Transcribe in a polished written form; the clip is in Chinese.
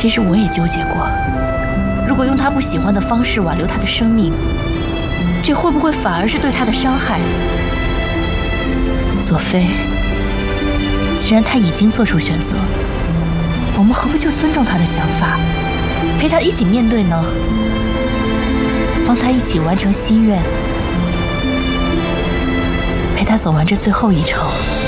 其实我也纠结过，如果用他不喜欢的方式挽留他的生命，这会不会反而是对他的伤害？左飞，既然他已经做出选择，我们何不就尊重他的想法，陪他一起面对呢？帮他一起完成心愿，陪他走完这最后一程。